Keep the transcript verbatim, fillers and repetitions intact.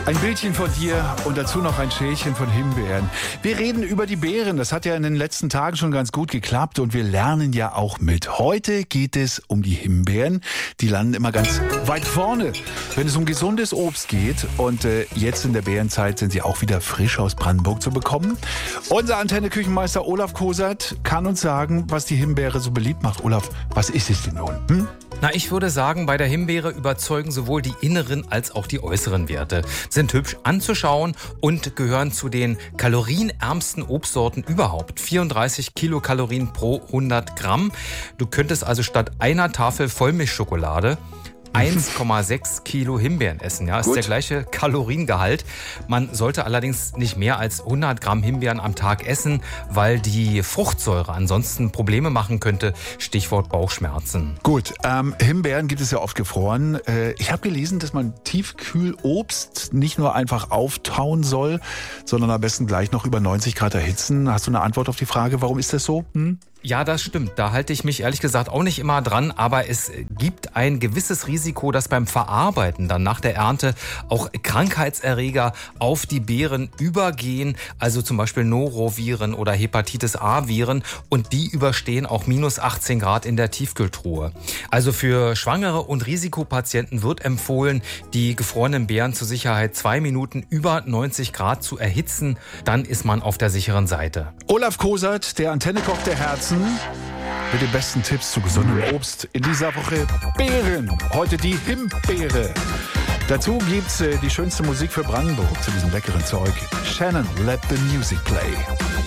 Ein Bildchen von dir und dazu noch ein Schälchen von Himbeeren. Wir reden über die Beeren. Das hat ja in den letzten Tagen schon ganz gut geklappt und wir lernen ja auch mit. Heute geht es um die Himbeeren. Die landen immer ganz weit vorne, wenn es um gesundes Obst geht. Und äh, jetzt in der Beerenzeit sind sie auch wieder frisch aus Brandenburg zu bekommen. Unser Antenne-Küchenmeister Olaf Kosert kann uns sagen, was die Himbeere so beliebt macht. Olaf, was ist es denn nun? Hm? Na, ich würde sagen, bei der Himbeere überzeugen sowohl die inneren als auch die äußeren Werte. Sind hübsch anzuschauen und gehören zu den kalorienärmsten Obstsorten überhaupt. vierunddreißig Kilokalorien pro hundert Gramm. Du könntest also statt einer Tafel Vollmilchschokolade eins Komma sechs Kilo Himbeeren essen. Ja, ist Gut. der gleiche Kaloriengehalt. Man sollte allerdings nicht mehr als hundert Gramm Himbeeren am Tag essen, weil die Fruchtsäure ansonsten Probleme machen könnte. Stichwort Bauchschmerzen. Gut, ähm, Himbeeren gibt es ja oft gefroren. Äh, ich habe gelesen, dass man Tiefkühlobst nicht nur einfach auftauen soll, sondern am besten gleich noch über neunzig Grad erhitzen. Hast du eine Antwort auf die Frage, warum ist das so? Hm? Ja, das stimmt. Da halte ich mich ehrlich gesagt auch nicht immer dran. Aber es gibt ein gewisses Risiko, dass beim Verarbeiten dann nach der Ernte auch Krankheitserreger auf die Beeren übergehen. Also zum Beispiel Noroviren oder Hepatitis A-Viren. Und die überstehen auch minus achtzehn Grad in der Tiefkühltruhe. Also für Schwangere und Risikopatienten wird empfohlen, die gefrorenen Beeren zur Sicherheit zwei Minuten über neunzig Grad zu erhitzen. Dann ist man auf der sicheren Seite. Olaf Kosert, der Antenne-Koch der Herzen, mit den besten Tipps zu gesundem Obst in dieser Woche Beeren. Heute die Himbeere. Dazu gibt's äh, die schönste Musik für Brandenburg zu diesem leckeren Zeug. Shannon, let the music play.